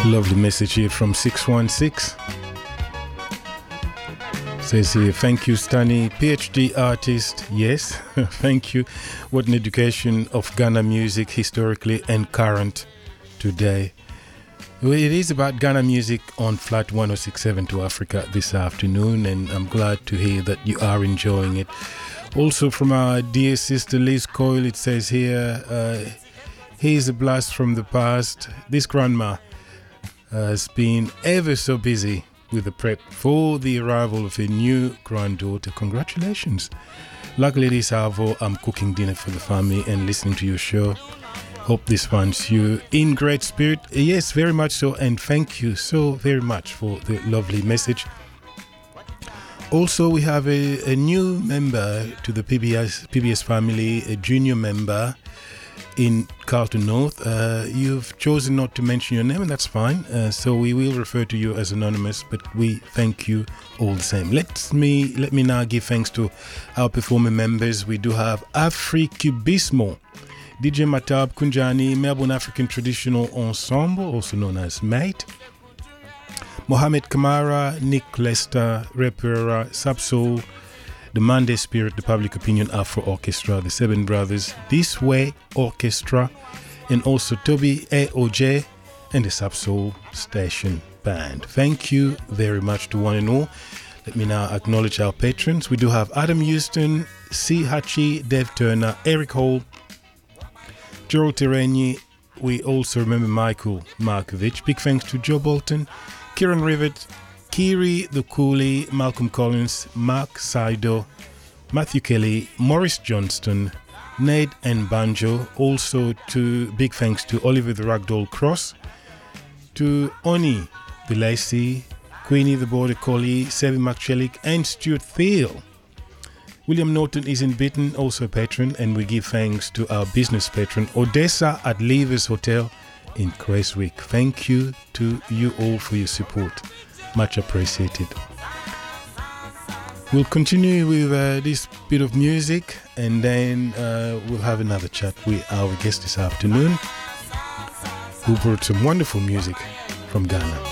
Lovely message here from 616. Says here, thank you, Stani, PhD artist. Yes, thank you. What an education of Ghana music historically and current today. Well, it is about Ghana music on Flight 1067 to Africa this afternoon, and I'm glad to hear that you are enjoying it. Also from our dear sister Liz Coyle, it says here, here's a blast from the past. This grandma has been ever so busy with the prep for the arrival of a new granddaughter. Congratulations. Luckily this hour I'm cooking dinner for the family and listening to your show. Hope this finds you in great spirit. Yes, very much so, and thank you so very much for the lovely message. Also, we have a new member to the PBS family, a junior member in Carlton North. You've chosen not to mention your name, and that's fine. So we will refer to you as anonymous, but we thank you all the same. Let me now give thanks to our performing members. We do have Africubismo, DJ Matab Kunjani, Melbourne African Traditional Ensemble, also known as MATE, Mohamed Kamara, Nick Lester, Repera, Subsoul, the Monday Spirit, the Public Opinion Afro Orchestra, the Seven Brothers, This Way Orchestra, and also Toby AOJ and the Subsoul Station Band. Thank you very much to one and all. Let me now acknowledge our patrons. We do have Adam Houston, C. Hachi, Dev Turner, Eric Hall, Gerald Tereni. We also remember Michael Markovich. Big thanks to Joe Bolton, Kieran Rivet, Kiri the Coolie, Malcolm Collins, Mark Saido, Matthew Kelly, Morris Johnston, Ned and Banjo. Also to big thanks to Oliver the Ragdoll Cross, to Oni Bilacy, Queenie the Border Collie, Sevi McChellick and Stuart Thiel. William Norton is in Bitten, also a patron, and we give thanks to our business patron, Odessa at Leavers Hotel in Creswick. Thank you to you all for your support. Much appreciated. We'll continue with this bit of music, and then we'll have another chat with our guest this afternoon, who brought some wonderful music from Ghana.